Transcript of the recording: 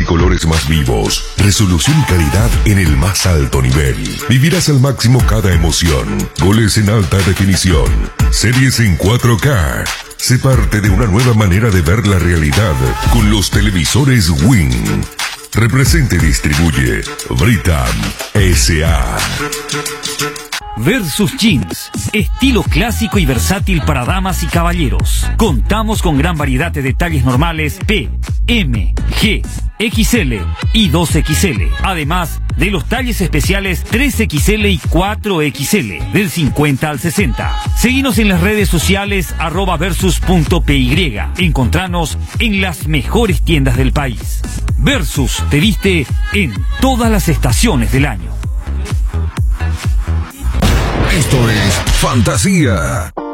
colores más vivos, resolución y calidad en el más alto nivel. Vivirás al máximo cada emoción. Goles en alta definición. Series en 4K. Sé parte de una nueva manera de ver la realidad con los televisores Win. Representa y distribuye Britam S.A. Versus Jeans, estilo clásico y versátil para damas y caballeros. Contamos con gran variedad de detalles normales P, M, G, XL y 2XL. Además de los talles especiales 3XL y 4XL, del 50 al 60. Seguinos en las redes sociales @versus.py. Encontranos en las mejores tiendas del país. Versus te viste en todas las estaciones del año. Esto es Fantasía.